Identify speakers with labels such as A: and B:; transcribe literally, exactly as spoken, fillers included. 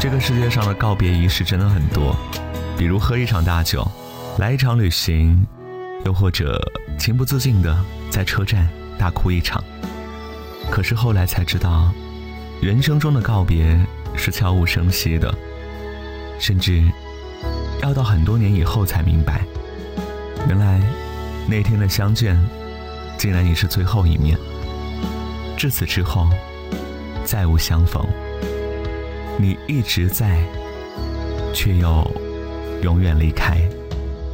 A: 这个世界上的告别仪式真的很多，比如喝一场大酒，来一场旅行，又或者情不自禁的在车站大哭一场。可是后来才知道，人生中的告别是悄无声息的，甚至要到很多年以后才明白，原来那天的相见竟然已是最后一面，至此之后再无相逢。你一直在，却又永远离开。